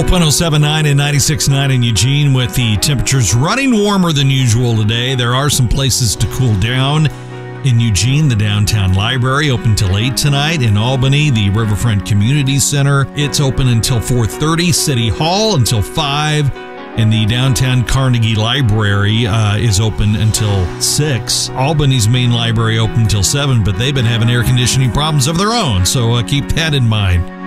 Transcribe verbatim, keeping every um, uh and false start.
Hope one oh seven point nine and ninety-six point nine in Eugene with the temperatures running warmer than usual today. There are some places to cool down. In Eugene, the downtown library open till eight tonight. In Albany, the Riverfront Community Center, it's open until four thirty. City Hall until five. And the downtown Carnegie Library uh, is open until six. Albany's main library open until seven, but they've been having air conditioning problems of their own, so uh, keep that in mind.